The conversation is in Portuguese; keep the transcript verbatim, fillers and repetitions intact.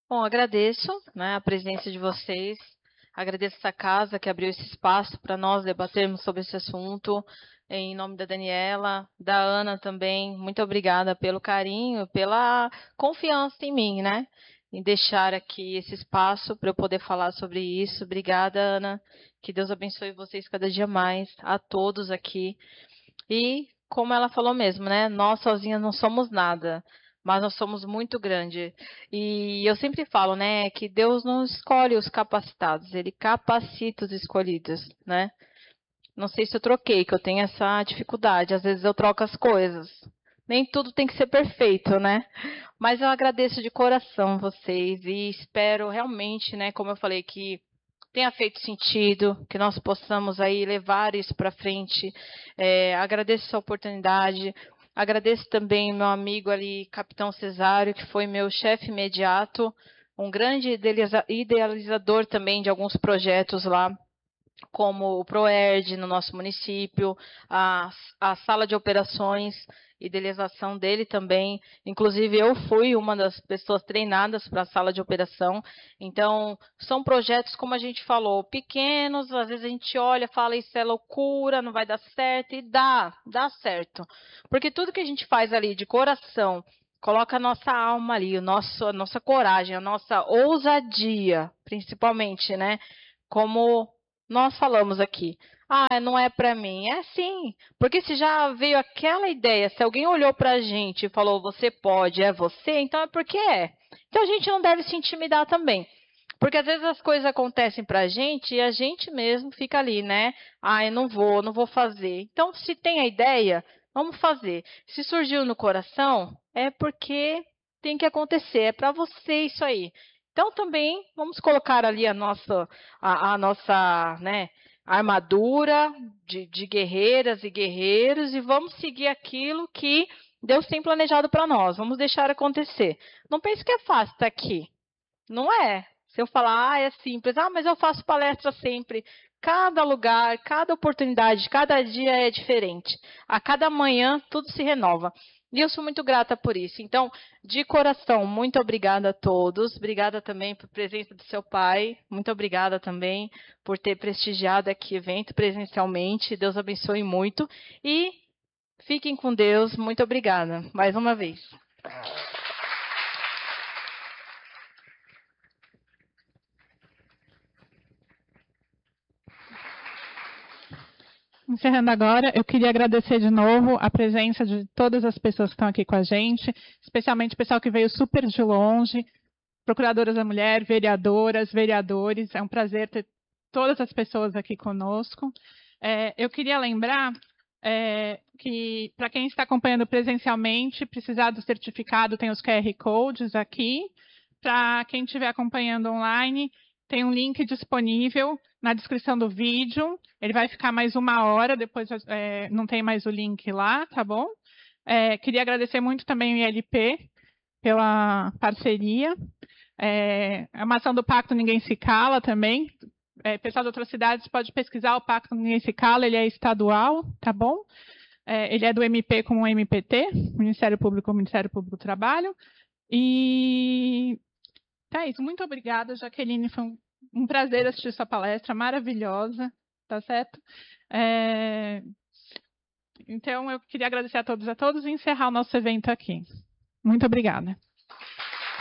Bom, agradeço, né, a presença de vocês, agradeço essa casa que abriu esse espaço para nós debatermos sobre esse assunto, em nome da Daniela, da Ana também, muito obrigada pelo carinho, pela confiança em mim, né, em deixar aqui esse espaço para eu poder falar sobre isso. Obrigada, Ana, que Deus abençoe vocês cada dia mais, a todos aqui. E, como ela falou mesmo, né, nós sozinhas não somos nada, mas nós somos muito grande. E eu sempre falo, né, que Deus não escolhe os capacitados, Ele capacita os escolhidos, né? Não sei se eu troquei, que eu tenho essa dificuldade, às vezes eu troco as coisas. Nem tudo tem que ser perfeito, né? Mas eu agradeço de coração vocês e espero realmente, né, como eu falei, que tenha feito sentido, que nós possamos aí levar isso para frente. É, agradeço essa oportunidade, agradeço também meu amigo ali, Capitão Cesário, que foi meu chefe imediato, um grande idealizador também de alguns projetos lá, como o ProERD no nosso município, a, a sala de operações, idealização dele também. Inclusive, eu fui uma das pessoas treinadas para a sala de operação. Então, são projetos, como a gente falou, pequenos, às vezes a gente olha, fala, isso é loucura, não vai dar certo, e dá, dá certo. Porque tudo que a gente faz ali de coração, coloca a nossa alma ali, o nosso, a nossa coragem, a nossa ousadia, principalmente, né? Como nós falamos aqui. Ah, não é para mim. É sim, porque se já veio aquela ideia, se alguém olhou para a gente e falou, você pode, é você, então é porque é. Então a gente não deve se intimidar também. Porque às vezes as coisas acontecem para a gente e a gente mesmo fica ali, né? Ah, eu não vou, não vou fazer. Então, se tem a ideia, vamos fazer. Se surgiu no coração, é porque tem que acontecer, é para você isso aí. Então, também, vamos colocar ali a nossa, a, a nossa, né, armadura de, de guerreiras e guerreiros e vamos seguir aquilo que Deus tem planejado para nós. Vamos deixar acontecer. Não pense que é fácil estar aqui. Não é. Se eu falar, ah, é simples, ah, mas eu faço palestra sempre. Cada lugar, cada oportunidade, cada dia é diferente. A cada manhã, tudo se renova. E eu sou muito grata por isso. Então, de coração, muito obrigada a todos. Obrigada também por presença do seu pai. Muito obrigada também por ter prestigiado aqui o evento presencialmente. Deus abençoe muito. E fiquem com Deus. Muito obrigada. Mais uma vez. Encerrando agora, eu queria agradecer de novo a presença de todas as pessoas que estão aqui com a gente, especialmente o pessoal que veio super de longe, procuradoras da mulher, vereadoras, vereadores. É um prazer ter todas as pessoas aqui conosco. É, eu queria lembrar é, que, para quem está acompanhando presencialmente, precisar do certificado, tem os Q R Codes aqui. Para quem estiver acompanhando online, tem um link disponível na descrição do vídeo. Ele vai ficar mais uma hora, depois é, não tem mais o link lá, tá bom? É, queria agradecer muito também o I L P pela parceria. É, a ação do Pacto Ninguém Se Cala também. É, pessoal de outras cidades pode pesquisar o Pacto Ninguém Se Cala, ele é estadual, tá bom? É, ele é do M P com o M P T, Ministério Público com o Ministério Público do Trabalho. E tá isso. Muito obrigada, Jaqueline. Foi um, um prazer assistir sua palestra, maravilhosa, tá certo? É, então, eu queria agradecer a todos e a todos e encerrar o nosso evento aqui. Muito obrigada.